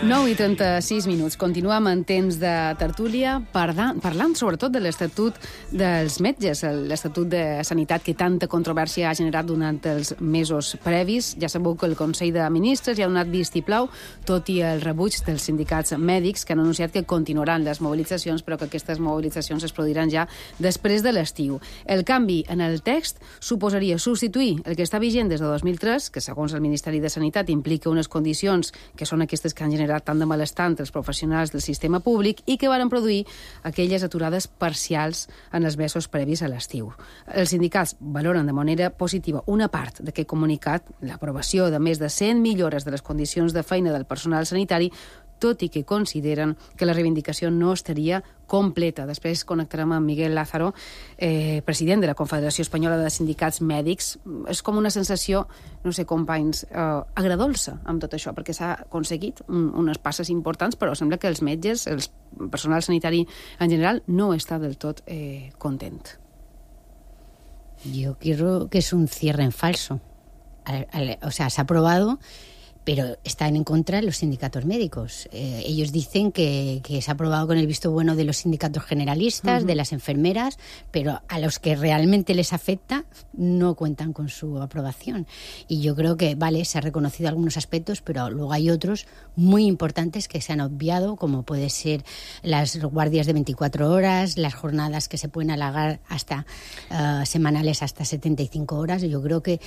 9:36. Continuem en temps de tertúlia parlant sobretot de l'Estatut dels metges, l'Estatut de Sanitat que tanta controvèrsia ha generat durant els mesos previs. Ja sabeu que el Consell de Ministres ja ha donat vistiplau, tot i el rebuig dels sindicats mèdics que han anunciat que continuaran les mobilitzacions, però que aquestes mobilitzacions es produiran ja després de l'estiu. El canvi en el text suposaria substituir el que està vigent des de 2003, que segons el Ministeri de Sanitat implica unes condicions que són aquestes que han generat tant de malestar entre els professionals del sistema públic i que varen produir aquelles aturades parcials en els mesos previs a l'estiu. Els sindicats valoren de manera positiva una part d'aquest comunicat, l'aprovació de més de 100 millores de les condicions de feina del personal sanitari, tot i que consideren que la reivindicació no estaria completa. Després connectarem amb Miguel Lázaro, president de la Confederació Espanyola de Sindicats Mèdics. És com una sensació, no sé, companys, agradolça amb tot això, perquè s'ha aconseguit unes passes importants, però sembla que els metges, el personal sanitari en general, no està del tot content. Yo creo que es un cierre en falso. O sea, se ha aprobado, pero están en contra los sindicatos médicos. Ellos dicen que se ha aprobado con el visto bueno de los sindicatos generalistas, de las enfermeras, pero a los que realmente les afecta no cuentan con su aprobación. Y yo creo que, vale, se ha reconocido algunos aspectos, pero luego hay otros muy importantes que se han obviado, como puede ser las guardias de 24 horas, las jornadas que se pueden alargar hasta semanales hasta 75 horas. Yo creo que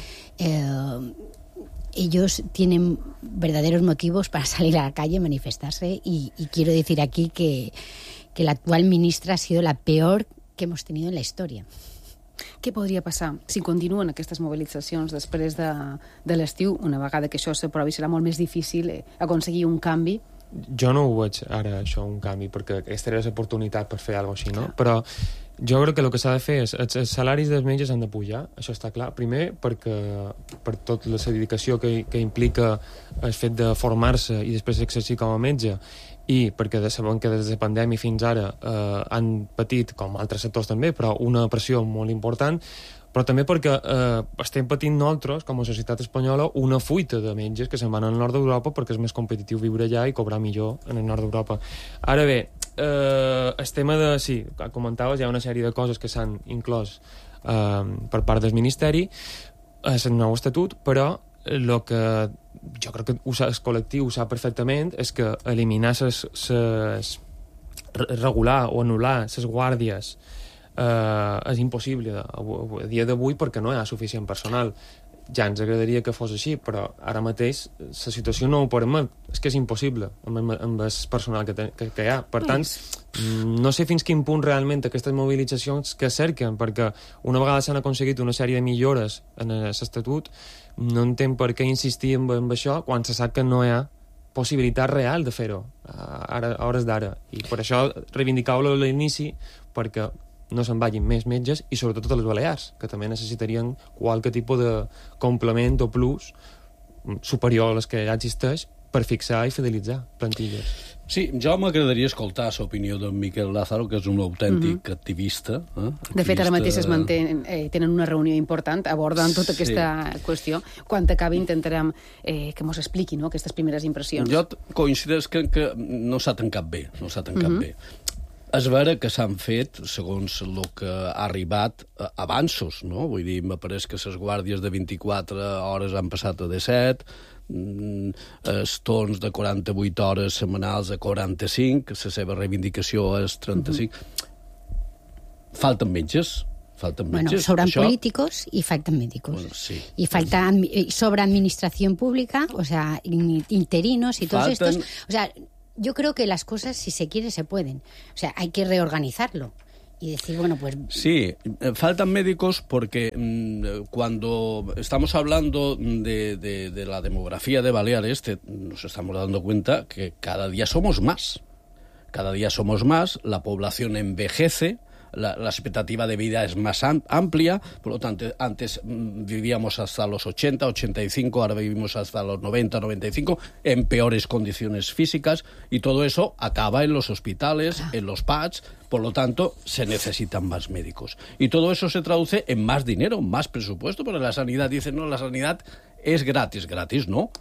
ellos tienen verdaderos motivos para salir a la calle, manifestarse, y quiero decir aquí que la actual ministra ha sido la peor que hemos tenido en la historia. Què podria passar si continuen aquestes mobilitzacions després de l'estiu? Una vegada que això s'aprovi serà molt més difícil aconseguir un canvi. Jo no ho veig ara, això, un canvi, perquè aquesta era l'oportunitat per fer alguna cosa així, no? Però jo crec que el que s'ha de fer és els salaris dels metges han de pujar, això està clar. Primer, perquè per tota la dedicació que implica el fet de formar-se i després exercir com a metge, i perquè sabem que des de la pandèmia fins ara han patit, com altres sectors també, però una pressió molt important, però també perquè estem patint nosaltres, com a societat espanyola, una fuita de metges que se'n van al nord d'Europa perquè és més competitiu viure allà i cobrar millor en el nord d'Europa. Ara bé, el tema de... Sí, com comentaves, hi ha una sèrie de coses que s'han inclòs per part del Ministeri, és el nou estatut, però el que jo crec que el col·lectiu ho sap perfectament és que eliminar regular o anul·lar les guàrdies és impossible a dia d'avui perquè no hi ha suficient personal. Ja ens agradaria que fos així, però ara mateix la situació no ho permet. És que és impossible amb el personal que hi ha. Per tant, no sé fins quin punt realment aquestes mobilitzacions que cerquen, perquè una vegada s'han aconseguit una sèrie de millores en l'Estatut, no entenc per què insistir en això quan se sap que no hi ha possibilitat real de fer-ho a hores d'ara. I per això reivindicava-ho a l'inici, perquè no se'n vagin més metges, i sobretot a les Balears, que també necessitarien qualque tipus de complement o plus superior a les que ja existeix per fixar i fidelitzar plantilles. Sí, jo m'agradaria escoltar l'opinió d'en Miquel Lázaro, que és un autèntic activista. De fet, ara mateix tenen una reunió important abordant tota aquesta qüestió. Quan acabi intentarem que mos expliqui aquestes primeres impressions. Jo coincideix que no s'ha tancat bé, bé. És vera que s'han fet, segons el que ha arribat, avanços, no? Vull dir, m'apareix que les guàrdies de 24 hores han passat a 17, els torns de 48 hores setmanals a 45, la seva reivindicació és 35. Falten metges. Bueno, sobran políticos y faltan médicos. Bueno, sí. Y sobra administración pública, o sea, interinos y todos estos. O sea, yo creo que las cosas, si se quiere, se pueden. O sea, hay que reorganizarlo y decir, bueno, pues... Sí, faltan médicos porque cuando estamos hablando de la demografía de Baleares, nos estamos dando cuenta que cada día somos más. Cada día somos más, la población envejece, la expectativa de vida es más amplia, por lo tanto, antes vivíamos hasta los 80, 85, ahora vivimos hasta los 90, 95, en peores condiciones físicas, y todo eso acaba en los hospitales, en los PACs, por lo tanto, se necesitan más médicos. Y todo eso se traduce en más dinero, más presupuesto, porque la sanidad dice, no, la sanidad es gratis, no.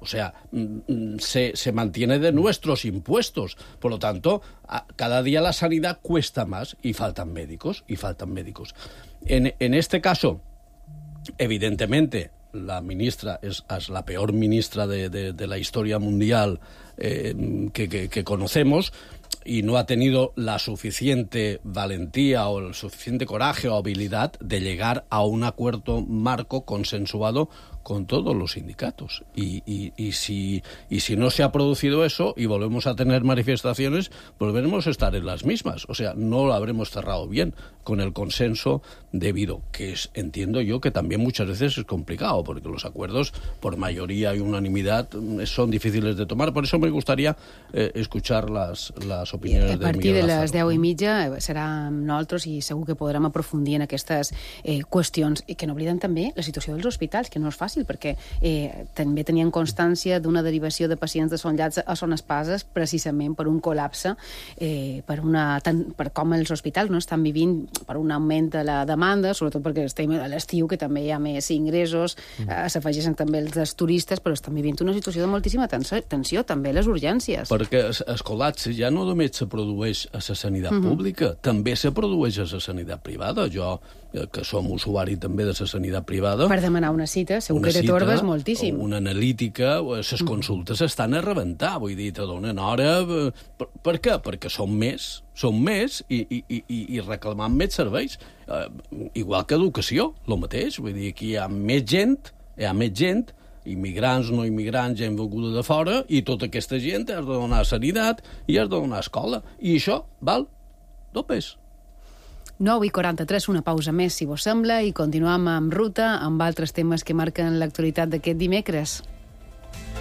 O sea, se mantiene de nuestros impuestos. Por lo tanto, cada día la sanidad cuesta más y faltan médicos. En este caso, evidentemente, la ministra es la peor ministra de la historia mundial que conocemos, y no ha tenido la suficiente valentía o el suficiente coraje o habilidad de llegar a un acuerdo marco consensuado con todos los sindicatos. Y si no se ha producido eso y volvemos a tener manifestaciones, volveremos a estar en las mismas. O sea, no lo habremos cerrado bien con el consenso debido, que entiendo yo que también muchas veces es complicado, porque los acuerdos por mayoría y unanimidad son difíciles de tomar. Por eso me gustaría escuchar las opinions de Miguel Lázaro. A partir de les 10:30 serà amb nosaltres i segur que podrem aprofundir en aquestes qüestions, i que no oblidem també la situació dels hospitals, que no és fàcil, perquè també tenien constància d'una derivació de pacients de Son Llats a Son Espases precisament per un col·lapse, per com els hospitals no estan vivint, per un augment de la demanda, sobretot perquè estem a l'estiu, que també hi ha més ingressos, s'afegeixen també els dels turistes, però estan vivint una situació de moltíssima tensió, també les urgències. Perquè el col·lapse ja no només se produeix a la sanitat pública, també se produeix a la sanitat privada. Jo, que som usuari també de la sanitat privada... Per demanar una cita, segur que t'atorbes moltíssim. Una analítica, les consultes estan a rebentar, vull dir, te donen hora... Per què? Perquè som més i reclamant més serveis. Igual que educació, el mateix. Vull dir, aquí hi ha més gent, immigrants, no immigrants, gent vinguda de fora, i tota aquesta gent has de donar sanitat i has de donar escola. I això val 2 pesos. 9:43, una pausa més, si vos sembla, i continuem amb ruta, amb altres temes que marquen l'actualitat d'aquest dimecres.